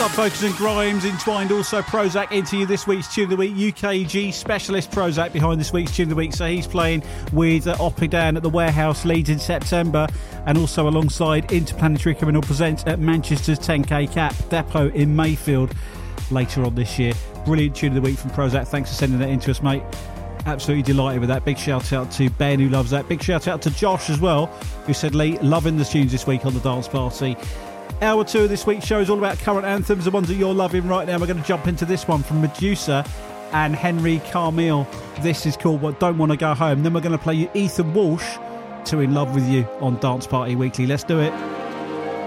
Focus and Grimes entwined also Prozac into you this week's Tune of the Week. UKG specialist Prozac behind this week's Tune of the Week. So he's playing with Oppidan at the Warehouse Leeds in September, and also alongside Interplanetary Criminal Presents at Manchester's 10K Cap Depot in Mayfield later on this year. Brilliant Tune of the Week from Prozac. Thanks for sending that in to us, mate. Absolutely delighted with that. Big shout out to Ben, who loves that. Big shout out to Josh as well, who said, Lee, loving the tunes this week on the Dance Party. Hour 2 of this week's show is all about current anthems, the ones that you're loving right now. We're going to jump into this one from Medusa and Henry Carmel. This is called What Don't Want to Go Home. Then we're going to play you Ethan Walsh to In Love With You on Dance Party Weekly. Let's do it.